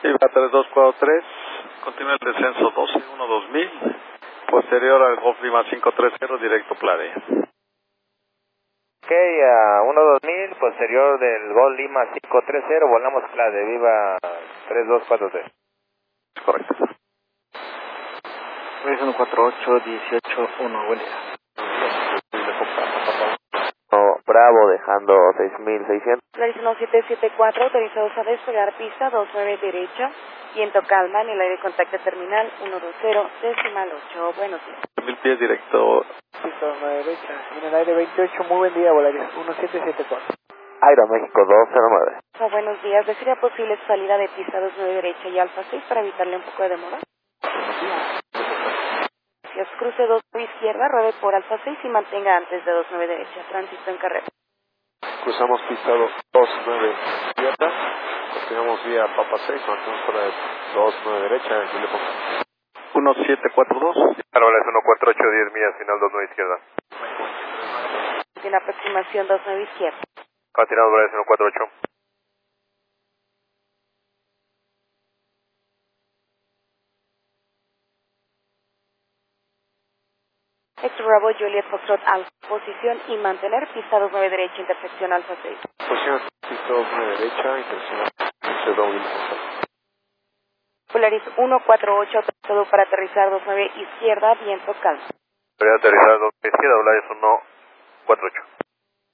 Iba 3243, Continúa el descenso 12-1-2000. posterior al Golf Lima 530, directo Playa. Ok, 1-2000, posterior del Gol Lima 530, volamos Clade, viva 3243. Correcto. 3148-18-1, buen día. Bravo, dejando 6600. Polaris 1774, autorizados a despegar pista 29 derecha, viento calma en el aire contacto terminal 120-8, buenos días. 1000 pies directo. Pista 9 derecha, en el aire 28, muy buen día, Volaris 1774. Aeroméxico 209. Buenos días, ¿sería posible salida de pista 29 derecha y Alfa 6 para evitarle un poco de demora? Gracias, cruce 29 izquierda, ruede por Alfa 6 y mantenga antes de 29 derecha, tránsito en carrera. Cruzamos pista 29 izquierda. Continuamos vía Papa 6, mantenemos fuera de 29 derecha. Aquí le pongo 1742. Árboles 148, 10 millas, final 29 izquierda. Tiene aproximación 29 izquierda. Continuamos Árboles 148. Héctor Bravo, Juliet Foxtrot Alfa, posición y mantener pista 29 derecha, intersección Alfa 6. Posición pista 29 derecha, intención CW. Polaris 148, autorizado para aterrizar 29 izquierda, viento calma. Voy a aterrizar 29 izquierda, Árboles 148.